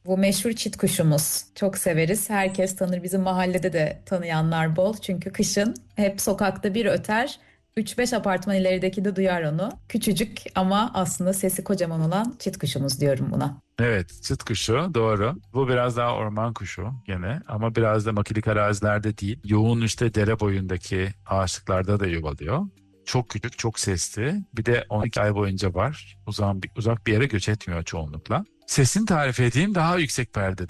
Bu meşhur çit kuşumuz. Çok severiz. Herkes tanır. Bizim mahallede de tanıyanlar bol. Çünkü kışın hep sokakta bir öter. 3-5 apartman ilerideki de duyar onu. Küçücük ama aslında sesi kocaman olan çit kuşumuz diyorum buna. Evet, çıt kuşu doğru. Bu biraz daha orman kuşu gene ama biraz da makilik arazilerde değil. Yoğun işte dere boyundaki ağaçlıklarda da yuvalıyor. Çok küçük, çok sesli. Bir de 12 ay boyunca var. Uzak bir yere göç etmiyor çoğunlukla. Sesini tarif edeyim, daha yüksek perdede.